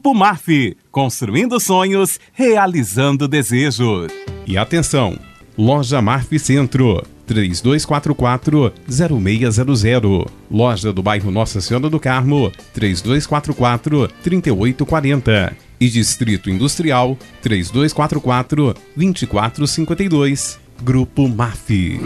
Grupo MAF, construindo sonhos, realizando desejos. E atenção, Loja MAF Centro, 3244-0600. Loja do bairro Nossa Senhora do Carmo, 3244-3840. E Distrito Industrial, 3244-2452. Grupo MAF.